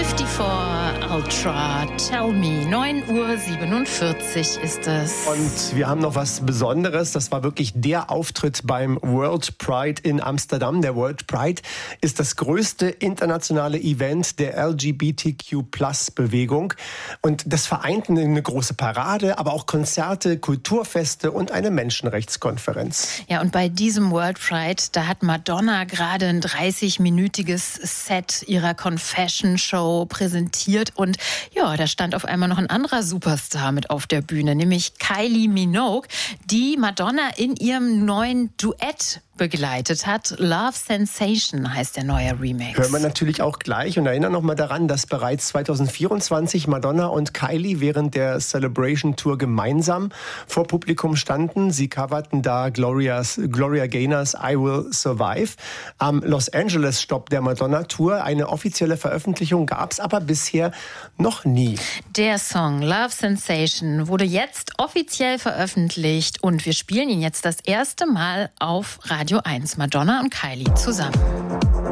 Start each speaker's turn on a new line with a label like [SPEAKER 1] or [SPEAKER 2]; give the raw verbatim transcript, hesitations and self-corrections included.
[SPEAKER 1] vierundfünfzig Ultra, Tell Me. neun Uhr siebenundvierzig ist es.
[SPEAKER 2] Und wir haben noch was Besonderes. Das war wirklich der Auftritt beim World Pride in Amsterdam. Der World Pride ist das größte internationale Event der L G B T Q Plus Bewegung. Und das vereint eine große Parade, aber auch Konzerte, Kulturfeste und eine Menschenrechtskonferenz.
[SPEAKER 1] Ja, und bei diesem World Pride, da hat Madonna gerade ein dreißig-minütiges Set ihrer Confession-Show präsentiert. Und ja, da stand auf einmal noch ein anderer Superstar mit auf der Bühne, nämlich Kylie Minogue, die Madonna in ihrem neuen Duett begleitet hat. Love Sensation heißt der neue Remix.
[SPEAKER 2] Hören wir natürlich auch gleich und erinnern noch mal daran, dass bereits zwanzig vierundzwanzig Madonna und Kylie während der Celebration Tour gemeinsam vor Publikum standen. Sie coverten da Gloria's, Gloria Gaynors I Will Survive. Am Los Angeles Stopp der Madonna Tour. Eine offizielle Veröffentlichung gab es aber bisher noch nie.
[SPEAKER 1] Der Song Love Sensation wurde jetzt offiziell veröffentlicht und wir spielen ihn jetzt das erste Mal auf Radio eins. Madonna und Kylie zusammen.